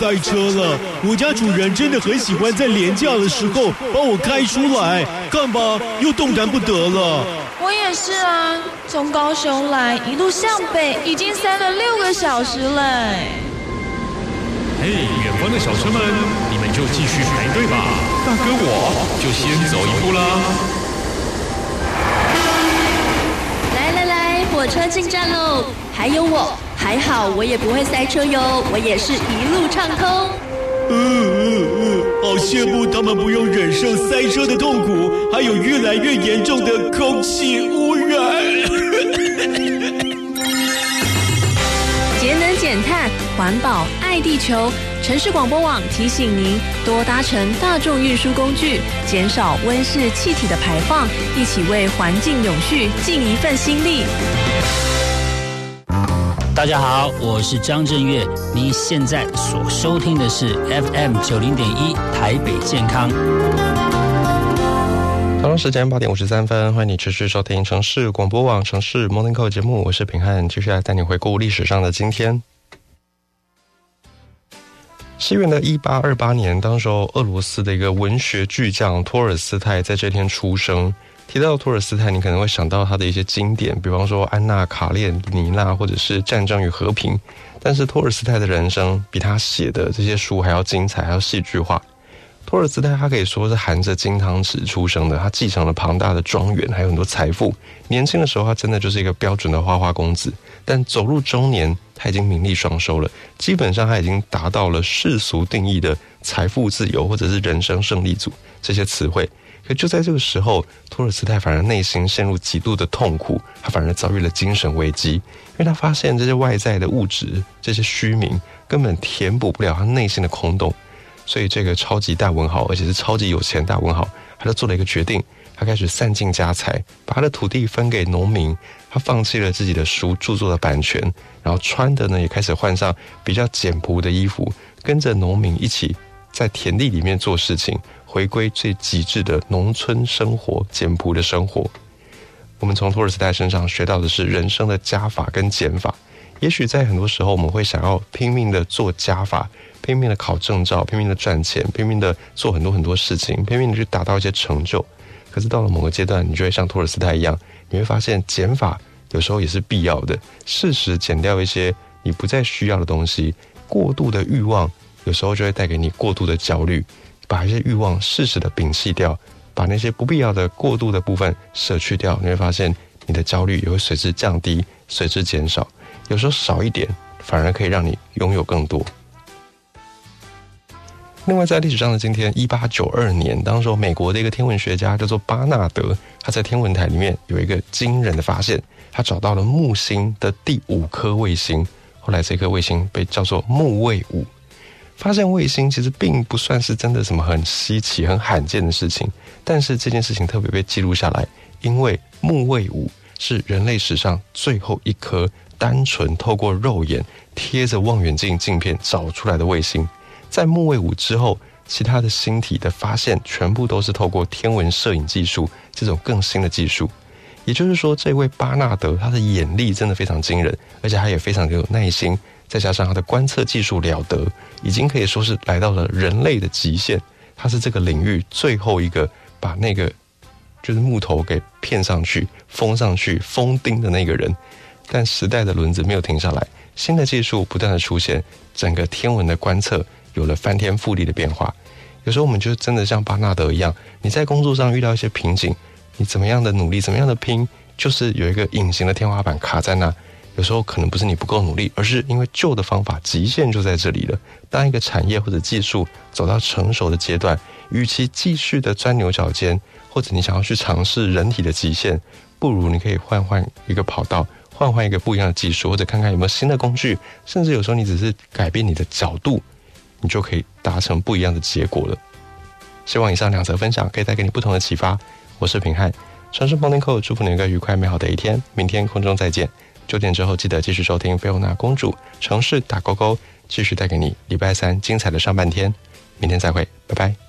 塞车了。我家主人真的很喜欢在连假的时候把我开出来，看吧，又动弹不得了。 我也是啊，从高雄来一路向北，已经塞了6个小时了。 嘿，远方的小车们，你们就继续排队吧，大哥我就先走一步啦。 来，火车进站喽！还有我，还好我也不会塞车哟，我也是一路畅通。 好羡慕他们不用忍受塞车的痛苦，还有越来越严重的空气污染。 节能减碳，环保爱地球。城市广播网提醒您多搭乘大众运输工具，减少温室气体的排放，一起为环境永续尽一份心力。 大家好，我是张震岳，您现在所收听的是 FM 90.1台北健康。 同时间8点53分，欢迎你持续收听城市广播网城市 Morning Call 节目，我是平汉，继续来带你回顾历史上的今天。西元的1828年，当时候俄罗斯的一个文学巨匠托尔斯泰在这天出生。提到托尔斯泰，你可能会想到他的一些经典，比方说《安娜·卡列尼娜》或者是《战争与和平》。但是托尔斯泰的人生比他写的这些书还要精彩，还要戏剧化。托尔斯泰他可以说是含着金汤匙出生的，他继承了庞大的庄园，还有很多财富。年轻的时候，他真的就是一个标准的花花公子。但走入中年，他已经名利双收了，基本上他已经达到了世俗定义的财富自由或者是人生胜利组这些词汇。可就在这个时候，托尔斯泰反而内心陷入极度的痛苦，他反而遭遇了精神危机，因为他发现这些外在的物质，这些虚名根本填补不了他内心的空洞。所以这个超级大文豪，而且是超级有钱大文豪，他就做了一个决定，他开始散尽家财，把他的土地分给农民，他放弃了自己的书著作的版权，然后穿的呢也开始换上比较简朴的衣服，跟着农民一起在田地里面做事情，回归最极致的农村生活，简朴的生活。我们从托尔斯泰身上学到的是人生的加法跟减法。也许在很多时候我们会想要拼命的做加法，拼命的考证照，拼命的赚钱，拼命的做很多很多事情，拼命的去达到一些成就。可是到了某个阶段，你就会像托尔斯泰一样，你会发现减法有时候也是必要的，适时减掉一些你不再需要的东西。过度的欲望有时候就会带给你过度的焦虑，把一些欲望适时的摒弃掉，把那些不必要的过度的部分舍去掉，你会发现你的焦虑也会随之降低，随之减少。有时候少一点反而可以让你拥有更多。另外在历史上的今天1892年，当时美国的一个天文学家叫做巴纳德，他在天文台里面有一个惊人的发现，他找到了木星的第5颗卫星，后来这颗卫星被叫做木卫5。发现卫星其实并不算是真的什么很稀奇很罕见的事情，但是这件事情特别被记录下来，因为木卫5是人类史上最后一颗单纯透过肉眼贴着望远镜镜片找出来的卫星。在木卫5之后，其他的星体的发现全部都是透过天文摄影技术这种更新的技术。也就是说，这位巴纳德他的眼力真的非常惊人，而且他也非常的有耐心，再加上他的观测技术了得，已经可以说是来到了人类的极限。他是这个领域最后一个把那个就是木头给片上去封上去封钉的那个人。但时代的轮子没有停下来，新的技术不断的出现，整个天文的观测有了翻天覆地的变化。有时候我们就真的像巴纳德一样，你在工作上遇到一些瓶颈，你怎么样的努力，怎么样的拼，就是有一个隐形的天花板卡在那。有时候可能不是你不够努力，而是因为旧的方法极限就在这里了。当一个产业或者技术走到成熟的阶段，与其继续的钻牛角尖，或者你想要去尝试人体的极限，不如你可以换一个跑道，换一个不一样的技术，或者看看有没有新的工具，甚至有时候你只是改变你的角度，你就可以达成不一样的结果了。希望以上2则分享可以带给你不同的启发。我是平汉，城市 Morning Call， 祝福你有个愉快美好的一天，明天空中再见。9点之后记得继续收听菲欧娜公主城市打勾勾，继续带给你礼拜3精彩的上半天。明天再会，拜拜。